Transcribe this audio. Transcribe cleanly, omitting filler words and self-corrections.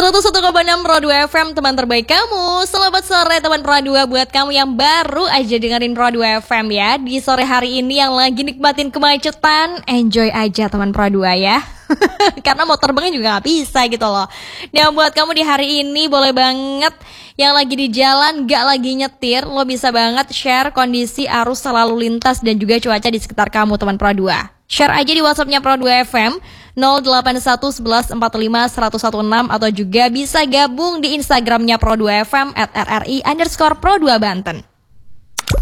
101,6 Pro 2 FM, teman terbaik kamu. Selamat sore teman Pro 2, buat kamu yang baru aja dengerin Pro 2 FM ya. Di sore hari ini yang lagi nikmatin kemacetan, enjoy aja teman Pro 2 ya. Karena mau terbangnya juga gak bisa gitu loh. Dan buat kamu di hari ini boleh banget yang lagi di jalan gak lagi nyetir, lo bisa banget share kondisi arus selalu lintas dan juga cuaca di sekitar kamu teman Pro 2. Share aja di WhatsApp-nya Pro 2 FM 081 11 45 116 atau juga bisa gabung di Instagram-nya Pro 2 FM @rri_Pro2 Banten.